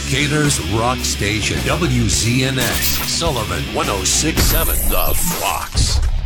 Gators Rock Station, WZNX, Sullivan 1067, The Fox.